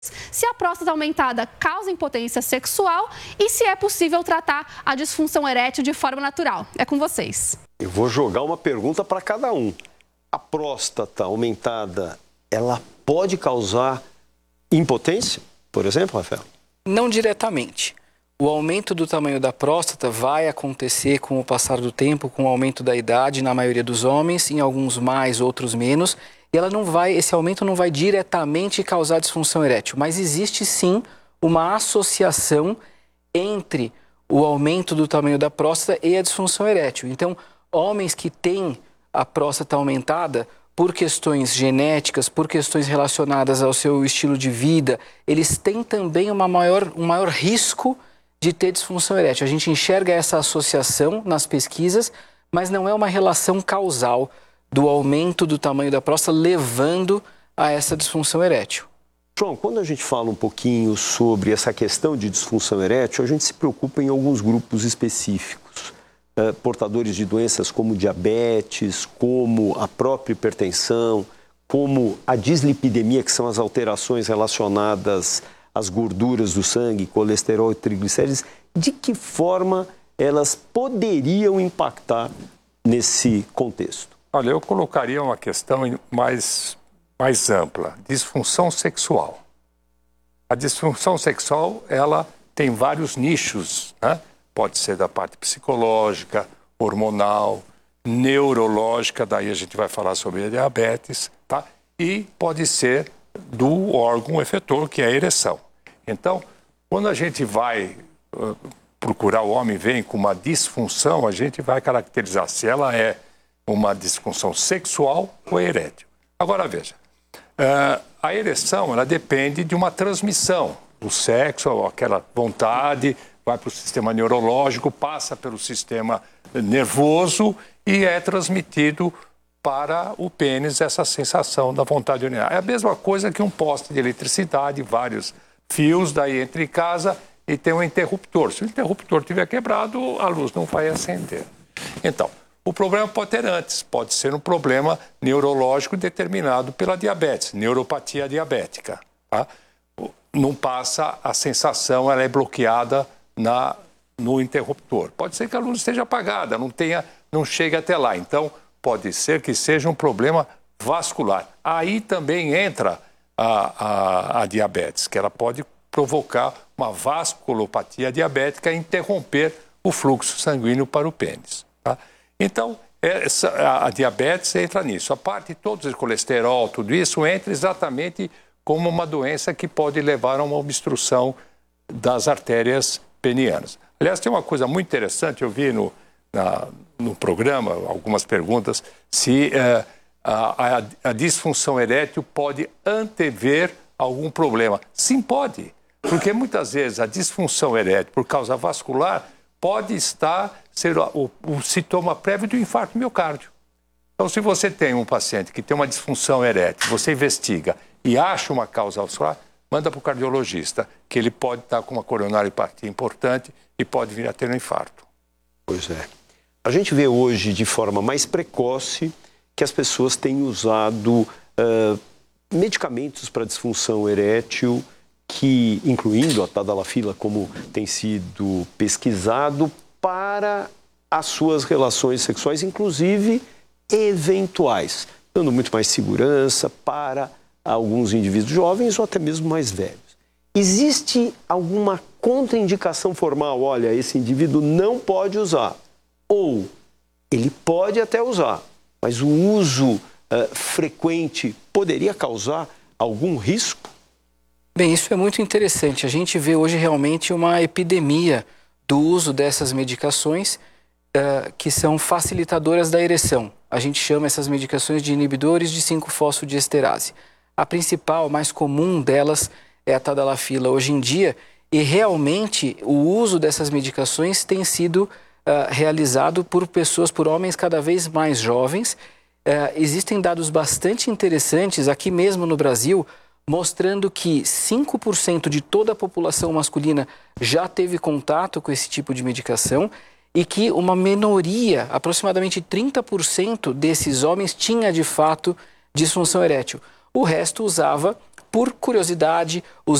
Se a próstata aumentada causa impotência sexual e se é possível tratar a disfunção erétil de forma natural. É com vocês. Eu vou jogar uma pergunta para cada um. A próstata aumentada, ela pode causar impotência, por exemplo, Rafael? Não diretamente. O aumento do tamanho da próstata vai acontecer com o passar do tempo, com o aumento da idade, na maioria dos homens, em alguns mais, outros menos. E esse aumento não vai diretamente causar disfunção erétil, mas existe sim uma associação entre o aumento do tamanho da próstata e a disfunção erétil. Então, homens que têm a próstata aumentada por questões genéticas, por questões relacionadas ao seu estilo de vida, eles têm também um maior risco de ter disfunção erétil. A gente enxerga essa associação nas pesquisas, mas não é uma relação causal do aumento do tamanho da próstata levando a essa disfunção erétil. João, quando a gente fala um pouquinho sobre essa questão de disfunção erétil, a gente se preocupa em alguns grupos específicos. Portadores de doenças como diabetes, como a própria hipertensão, como a dislipidemia, que são as alterações relacionadas às gorduras do sangue, colesterol e triglicérides. De que forma elas poderiam impactar nesse contexto? Olha, eu colocaria uma questão mais ampla, disfunção sexual. A disfunção sexual, ela tem vários nichos, né? Pode ser da parte psicológica, hormonal, neurológica, daí a gente vai falar sobre a diabetes, tá? E pode ser do órgão efetor, que é a ereção. Então, quando a gente vai procurar, o homem vem com uma disfunção, a gente vai caracterizar se ela é uma disfunção sexual ou erétil. Agora, veja, a ereção, ela depende de uma transmissão. O sexo, aquela vontade, vai para o sistema neurológico, passa pelo sistema nervoso e é transmitido para o pênis essa sensação da vontade de urinar. É a mesma coisa que um poste de eletricidade, vários fios, daí entra em casa e tem um interruptor. Se o interruptor estiver quebrado, a luz não vai acender. Então, o problema pode ter antes, pode ser um problema neurológico determinado pela diabetes, neuropatia diabética. Tá? Não passa a sensação, ela é bloqueada no interruptor. Pode ser que a luz esteja apagada, não chegue até lá. Então, pode ser que seja um problema vascular. Aí também entra a diabetes, que ela pode provocar uma vasculopatia diabética e interromper o fluxo sanguíneo para o pênis. Tá? Então, a diabetes entra nisso. A parte toda de colesterol, tudo isso entra exatamente como uma doença que pode levar a uma obstrução das artérias penianas. Aliás, tem uma coisa muito interessante, eu vi no programa, algumas perguntas, se a disfunção erétil pode antever algum problema. Sim, pode, porque muitas vezes a disfunção erétil, por causa vascular, pode ser o sintoma prévio do infarto miocárdio. Então, se você tem um paciente que tem uma disfunção erétil, você investiga e acha uma causa vascular, manda para o cardiologista, que ele pode estar com uma coronariopatia importante e pode vir a ter um infarto. Pois é. A gente vê hoje, de forma mais precoce, que as pessoas têm usado medicamentos para disfunção erétil, que, incluindo a tadalafila, como tem sido pesquisado, para as suas relações sexuais, inclusive eventuais, dando muito mais segurança para alguns indivíduos jovens ou até mesmo mais velhos. Existe alguma contraindicação formal? Olha, esse indivíduo não pode usar. Ou ele pode até usar, mas o uso frequente poderia causar algum risco? Bem, isso é muito interessante. A gente vê hoje realmente uma epidemia do uso dessas medicações que são facilitadoras da ereção. A gente chama essas medicações de inibidores de 5-fosfodiesterase. A principal, mais comum delas é a tadalafila hoje em dia, e realmente o uso dessas medicações tem sido realizado por homens cada vez mais jovens. Existem dados bastante interessantes aqui mesmo no Brasil, mostrando que 5% de toda a população masculina já teve contato com esse tipo de medicação e que uma minoria, aproximadamente 30% desses homens, tinha de fato disfunção erétil. O resto usava por curiosidade,